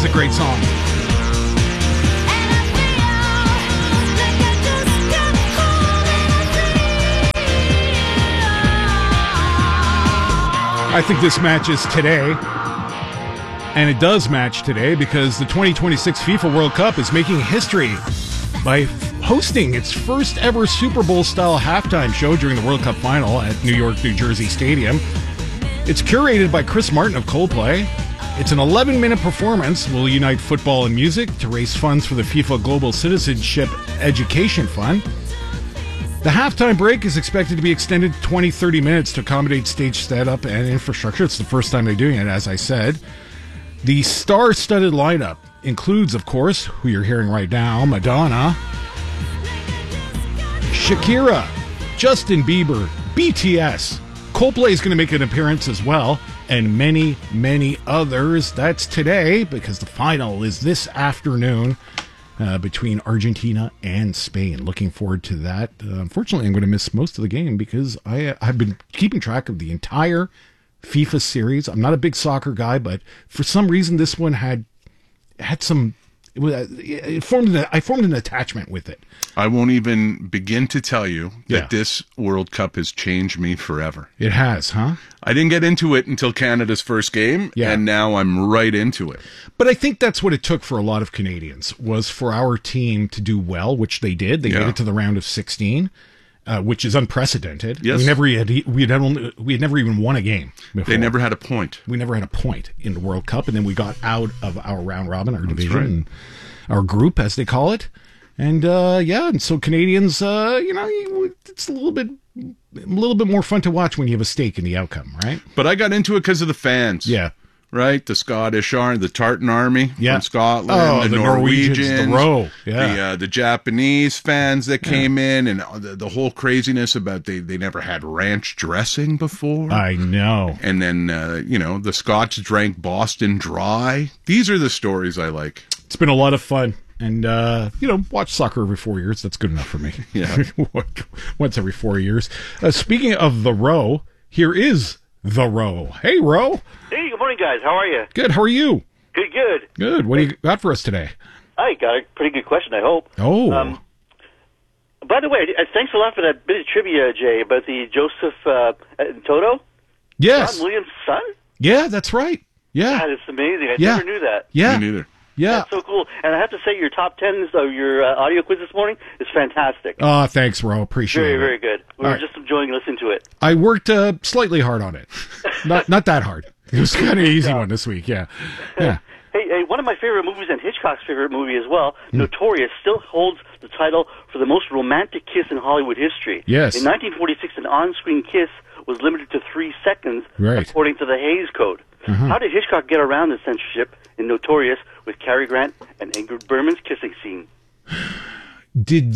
is a great song. I think this matches today, and it does match today because the 2026 FIFA World Cup is making history by hosting its first ever Super Bowl-style halftime show during the World Cup final at New York, New Jersey Stadium. It's curated by Chris Martin of Coldplay. It's an 11-minute performance. Will unite football and music to raise funds for the FIFA Global Citizenship Education Fund. The halftime break is expected to be extended 20-30 minutes to accommodate stage setup and infrastructure. It's the first time they're doing it, as I said. The star-studded lineup includes, of course, who you're hearing right now, Madonna, Shakira, Justin Bieber, BTS. Coldplay is going to make an appearance as well, and many, many others. That's today, because the final is this afternoon. Between Argentina and Spain. Looking forward to that. Unfortunately, I'm going to miss most of the game because I've been keeping track of the entire FIFA series. I'm not a big soccer guy, but for some reason this one had some... I formed an attachment with it. I won't even begin to tell you that this World Cup has changed me forever. It has, huh? I didn't get into it until Canada's first game, and now I'm right into it. But I think that's what it took for a lot of Canadians, was for our team to do well, which they did. They made it to the round of 16, which is unprecedented. Yes. We had never even won a game before. They never had a point. We never had a point in the World Cup, and then we got out of our round robin, our division, and our group, as they call it. And and so Canadians, it's a little bit more fun to watch when you have a stake in the outcome, right? But I got into it because of the fans. Yeah. Right? The Scottish Army, the Tartan Army from Scotland, the Norwegians, the Row, the Japanese fans that came in, and the whole craziness about they never had ranch dressing before. I know. And then, the Scots drank Boston Dry. These are the stories I like. It's been a lot of fun. And, watch soccer every 4 years. That's good enough for me. Yeah. Once every 4 years. Speaking of the Row, here is the Row. Hey, Row. Hey, good morning, guys. How are you? Good. How are you? Good, good. Good. What do you got for us today? I got a pretty good question, I hope. Oh. By the way, thanks a lot for that bit of trivia, Jay, about the Joseph Toto. Yes. John Williams' son? Yeah, that's right. Yeah. God, it's amazing. I never knew that. Yeah. Me neither. Yeah. That's so cool. And I have to say, your top 10s of your audio quiz this morning is fantastic. Oh, thanks, Ro. Appreciate it. Very, very good. We were just enjoying listening to it. I worked slightly hard on it. Not that hard. It was kind of an easy one this week, yeah. Hey, one of my favorite movies and Hitchcock's favorite movie as well, Notorious, still holds the title for the most romantic kiss in Hollywood history. Yes. In 1946, an on-screen kiss was limited to 3 seconds, right, according to the Hays Code. How did Hitchcock get around the censorship in Notorious with Cary Grant and Ingrid Bergman's kissing scene? Did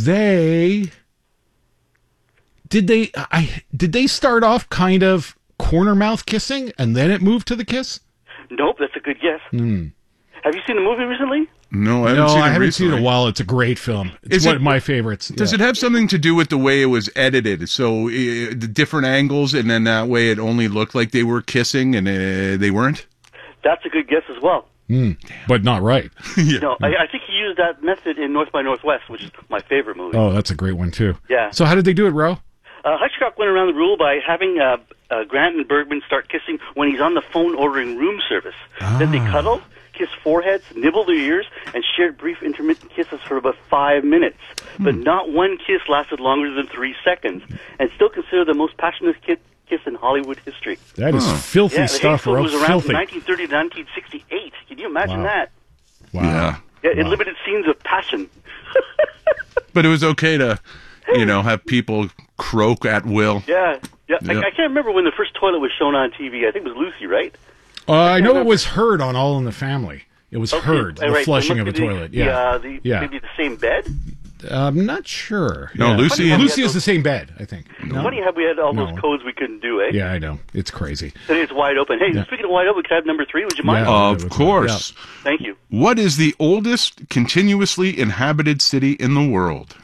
they start off kind of corner mouth kissing and then it moved to the kiss? Nope, that's a good guess. Have you seen the movie recently? No, I haven't seen it in a while. It's a great film. It's one of my favorites. Does it have something to do with the way it was edited? So the different angles, and then that way it only looked like they were kissing, and they weren't? That's a good guess as well. But not right. No, I think he used that method in North by Northwest, which is my favorite movie. Oh, that's a great one, too. Yeah. So how did they do it, Ro? Hitchcock went around the rule by having Grant and Bergman start kissing when he's on the phone ordering room service. Then they cuddled, kissed foreheads, nibbled their ears, and shared brief intermittent kisses for about 5 minutes. But not one kiss lasted longer than 3 seconds, and still considered the most passionate kiss in Hollywood history. That is filthy stuff, Ro. The Hays Code was around Filthy. from 1930 to 1968. Can you imagine that? Wow. Yeah, it limited scenes of passion. But it was okay to, have people croak at will. Yeah. I can't remember when the first toilet was shown on TV. I think it was Lucy, right? I know it was heard on All in the Family. It was heard, the flushing of a toilet. Maybe the same bed? I'm not sure. No, Lucy is the same bed, I think. No? Funny how we had all those codes we couldn't do, eh? Yeah, I know. It's crazy. Today it's wide open. Hey, speaking of wide open, could I have number 3? Would you mind? Of course. Yeah. Thank you. What is the oldest continuously inhabited city in the world?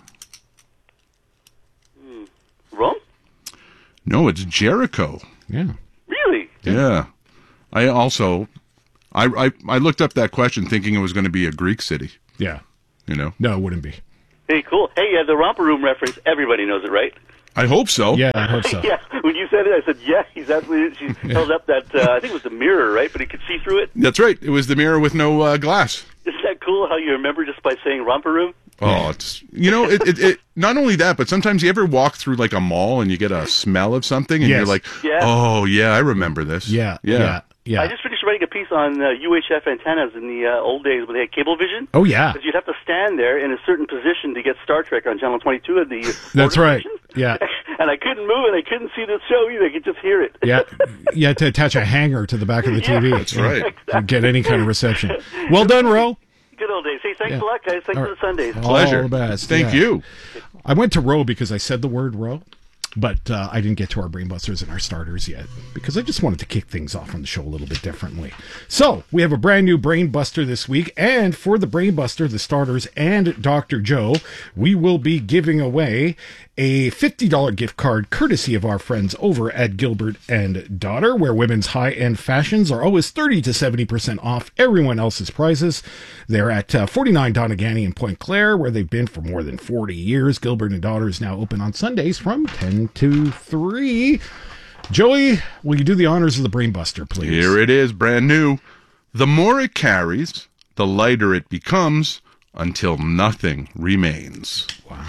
Rome? No, it's Jericho. Yeah. Really? Yeah. I also I looked up that question thinking it was going to be a Greek city. Yeah. You know? No, it wouldn't be. Hey, cool. Hey, the Romper Room reference, everybody knows it, right? I hope so. Yeah, I hope so. Yeah, when you said it, I said, yeah, he's absolutely. She held up that, I think it was the mirror, right? But he could see through it. That's right. It was the mirror with no glass. Isn't that cool how you remember just by saying Romper Room? Oh, it's, you know, it not only that, but sometimes you ever walk through like a mall and you get a smell of something and Yes. you're like, Yeah. oh, yeah, I remember this. Yeah. I just finished writing a piece on UHF antennas in the old days when they had Cablevision. Oh, yeah. Because you'd have to stand there in a certain position to get Star Trek on Channel 22 of the. That's right. Station. Yeah. And I couldn't move and I couldn't see the show either. I could just hear it. Yeah. You had to attach a hanger to the back of the TV. Yeah, that's right. To get any kind of reception. Well done, Ro. Good old days. Hey, thanks Yeah. a lot, guys. Thanks for the Sundays. Pleasure. All the best. Thank Yeah. you. I went to Ro because I said the word Ro, but I didn't get to our Brainbusters and our starters yet because I just wanted to kick things off on the show a little bit differently. So we have a brand new Brainbuster this week, and for the Brainbuster, the starters, and Dr. Joe, we will be giving away a $50 gift card courtesy of our friends over at Gilbert and Daughter, where women's high-end fashions are always 30 to 70% off everyone else's prices. They're at 49 Donegany in Point Claire, where they've been for more than 40 years. Gilbert and Daughter is now open on Sundays from 10 to 3. Joey, will you do the honors of the Brainbuster, please? Here it is, brand new. The more it carries, the lighter it becomes until nothing remains.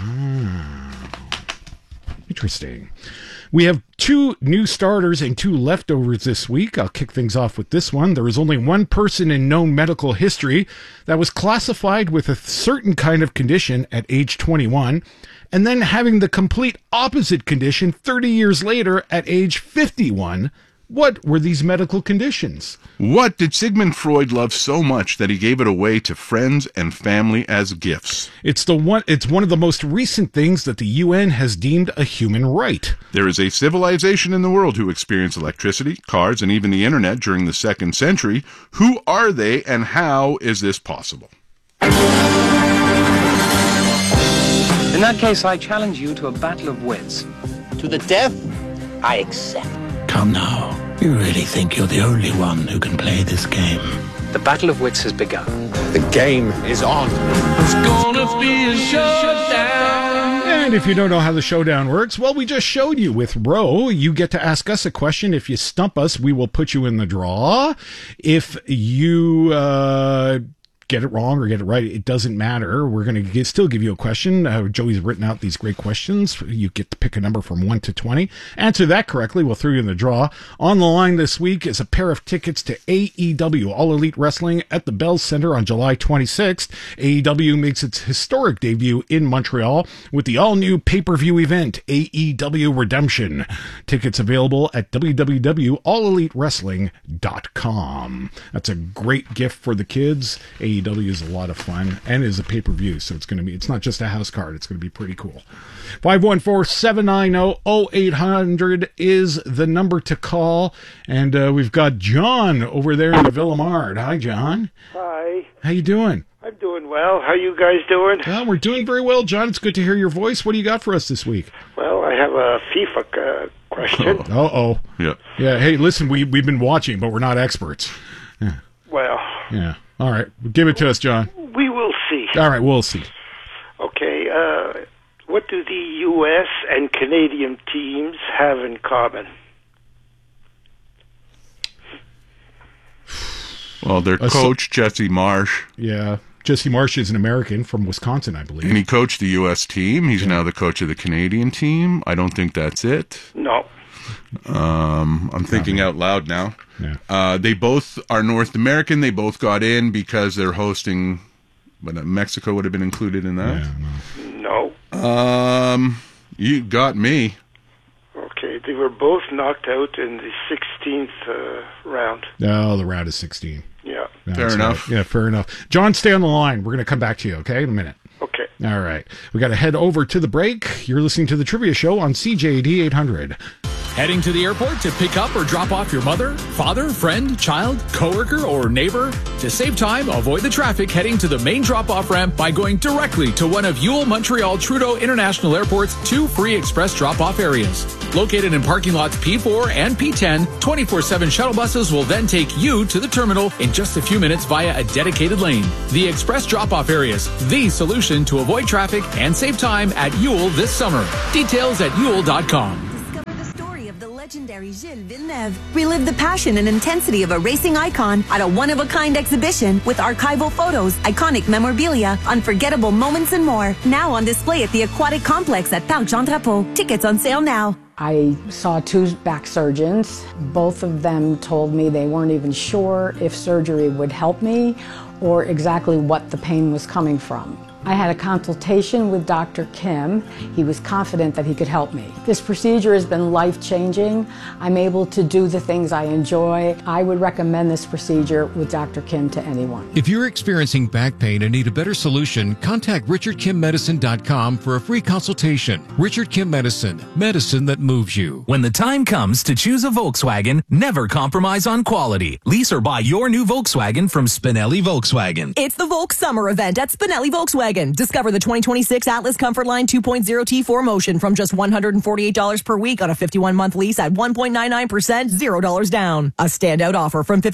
Interesting. We have 2 new starters and 2 leftovers this week. I'll kick things off with this one. There is only one person in known medical history that was classified with a certain kind of condition at age 21, and then having the complete opposite condition 30 years later at age 51. What were these medical conditions? What did Sigmund Freud love so much that he gave it away to friends and family as gifts? It's one of the most recent things that the UN has deemed a human right. There is a civilization in the world who experienced electricity, cars, and even the internet during the 2nd century. Who are they, and how is this possible? In that case, I challenge you to a battle of wits. To the death, I accept. Come now. You really think you're the only one who can play this game? The battle of wits has begun. The game is on. It's gonna be a showdown. And if you don't know how the showdown works, well, we just showed you with Ro. You get to ask us a question. If you stump us, we will put you in the draw. If you get it wrong or get it right, it doesn't matter. We're going to still give you a question. Joey's written out these great questions. You get to pick a number from 1 to 20. Answer that correctly, we'll throw you in the draw. On the line this week is a pair of tickets to AEW, All Elite Wrestling, at the Bell Center on July 26th. AEW makes its historic debut in Montreal with the all-new pay-per-view event, AEW Redemption. Tickets available at www.allelitewrestling.com. That's a great gift for the kids. AEW is a lot of fun and is a pay-per-view, so it's not just a house card. It's going to be pretty cool. 514-790-0800 is the number to call, and we've got John over there in the Villemard. Hi, John. Hi. How you doing? I'm doing well. How you guys doing? Well, we're doing very well, John. It's good to hear your voice. What do you got for us this week? Well, I have a FIFA question. Uh-oh. Yeah. Yeah, hey, listen, we've been watching, but we're not experts. Well, Yeah. All right. Give it to us, John. we will see. All right, we'll see. Okay, what do the U.S. and Canadian teams have in common? Well, their coach, Jesse Marsh, Yeah. Jesse Marsh is an American from Wisconsin, I believe. and he coached the U.S. team. He's now the coach of the Canadian team. I don't think that's it. No. I'm thinking out loud now. Yeah. They both are North American. They both got in because they're hosting, but Mexico would have been included in that. No. You got me. Okay, they were both knocked out in the 16th round. Oh, the round is 16. Yeah. That's Fair enough. right. Yeah, fair enough. John, stay on the line. We're going to come back to you, okay, in a minute. Okay. All right. We got to head over to the break. You're listening to the Trivia Show on CJD 800. Heading to the airport to pick up or drop off your mother, father, friend, child, coworker, or neighbor? To save time, avoid the traffic heading to the main drop-off ramp by going directly to one of Yule Montreal Trudeau International Airport's 2 free express drop-off areas. Located in parking lots P4 and P10, 24/7 shuttle buses will then take you to the terminal in just a few minutes via a dedicated lane. The express drop-off areas, the solution to avoid traffic and save time at Yule this summer. Details at Yule.com. Legendary Gilles Villeneuve. Relive the passion and intensity of a racing icon at a one-of-a-kind exhibition with archival photos, iconic memorabilia, unforgettable moments, and more. Now on display at the Aquatic Complex at Parc Jean Drapeau. Tickets on sale now. I saw 2 back surgeons. Both of them told me they weren't even sure if surgery would help me or exactly what the pain was coming from. I had a consultation with Dr. Kim. He was confident that he could help me. This procedure has been life-changing. I'm able to do the things I enjoy. I would recommend this procedure with Dr. Kim to anyone. If you're experiencing back pain and need a better solution, contact RichardKimMedicine.com for a free consultation. Richard Kim Medicine, medicine that moves you. When the time comes to choose a Volkswagen, never compromise on quality. Lease or buy your new Volkswagen from Spinelli Volkswagen. It's the Volks Summer event at Spinelli Volkswagen. Discover the 2026 Atlas Comfort Line 2.0 T4 Motion from just $148 per week on a 51-month lease at 1.99%, $0 down. A standout offer from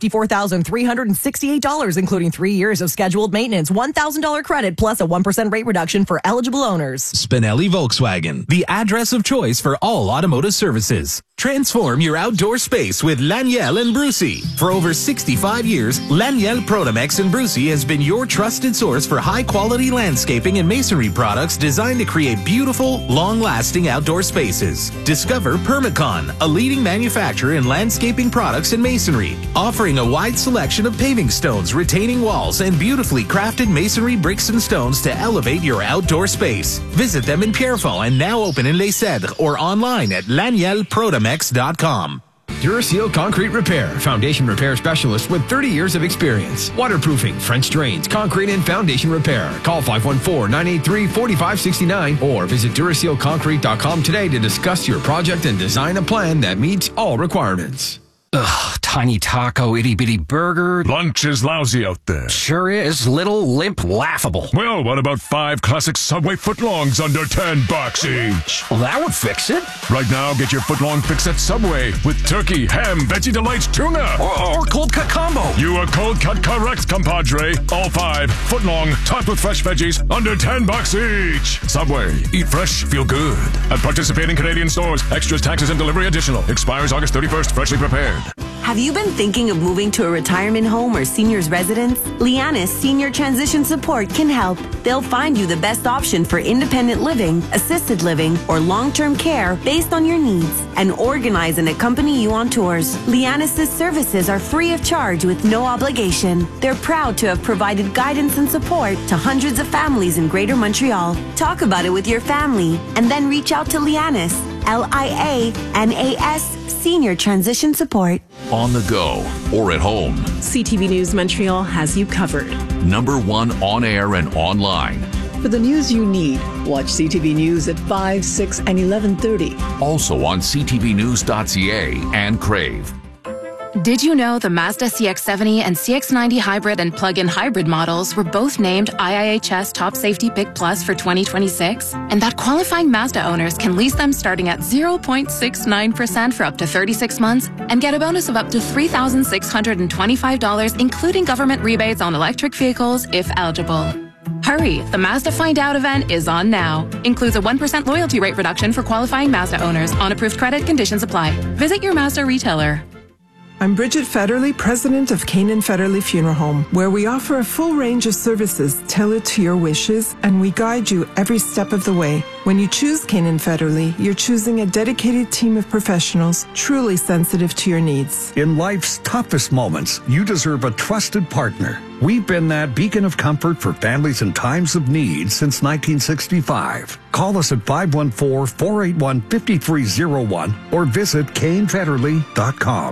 $54,368, including 3 years of scheduled maintenance, $1,000 credit, plus a 1% rate reduction for eligible owners. Spinelli Volkswagen, the address of choice for all automotive services. Transform your outdoor space with Laniel and Brucey. For over 65 years, Laniel Protomex and Brucey has been your trusted source for high-quality landscaping and masonry products designed to create beautiful, long-lasting outdoor spaces. Discover Permacon, a leading manufacturer in landscaping products and masonry, offering a wide selection of paving stones, retaining walls, and beautifully crafted masonry bricks and stones to elevate your outdoor space. Visit them in Pierrefonds and now open in Les Cèdres or online at lanielprotomex.com. Duraseal Concrete Repair, foundation repair specialist with 30 years of experience. Waterproofing, French drains, concrete and foundation repair. Call 514-983-4569 or visit DurasealConcrete.com today to discuss your project and design a plan that meets all requirements. Ugh, tiny taco, itty-bitty burger. Lunch is lousy out there. Sure is. Little, limp, laughable. Well, what about 5 classic Subway footlongs under $10 each? Well, that would fix it. Right now, get your footlong fix at Subway with turkey, ham, Veggie Delights, tuna. Or cold cut combo. You are cold cut correct, compadre. All 5 footlong, topped with fresh veggies, under $10 each. Subway. Eat fresh, feel good. At participating Canadian stores. Extras, taxes, and delivery additional. Expires August 31st. Freshly prepared. Have you been thinking of moving to a retirement home or senior's residence? Lianis Senior Transition Support can help. They'll find you the best option for independent living, assisted living, or long-term care based on your needs and organize and accompany you on tours. Lianis' services are free of charge with no obligation. They're proud to have provided guidance and support to hundreds of families in Greater Montreal. Talk about it with your family and then reach out to Lianis, Lianas Senior Transition Support. On the go or at home, CTV News Montreal has you covered. #1 on air and online. For the news you need, watch CTV News at 5, 6, and 11:30. Also on ctvnews.ca and Crave. Did you know the Mazda CX-70 and CX-90 hybrid and plug-in hybrid models were both named IIHS Top Safety Pick Plus for 2026? And that qualifying Mazda owners can lease them starting at 0.69% for up to 36 months and get a bonus of up to $3,625, including government rebates on electric vehicles if eligible. Hurry! The Mazda Find Out event is on now. Includes a 1% loyalty rate reduction for qualifying Mazda owners. On approved credit, conditions apply. Visit your Mazda retailer. I'm Bridget Federley, president of Canaan Federley Funeral Home, where we offer a full range of services tailored to your wishes, and we guide you every step of the way. When you choose Canaan Federley, you're choosing a dedicated team of professionals truly sensitive to your needs. In life's toughest moments, you deserve a trusted partner. We've been that beacon of comfort for families in times of need since 1965. Call us at 514-481-5301 or visit CainFederley.com.